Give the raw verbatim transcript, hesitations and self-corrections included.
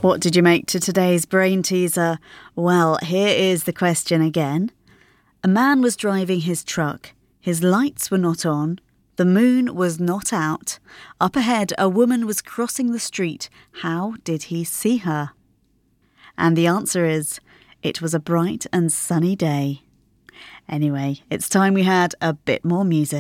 What did you make to today's brain teaser? Well, here is the question again. A man was driving his truck. His lights were not on. The moon was not out. Up ahead, a woman was crossing the street. How did he see her? And the answer is, it was a bright and sunny day. Anyway, it's time we had a bit more music.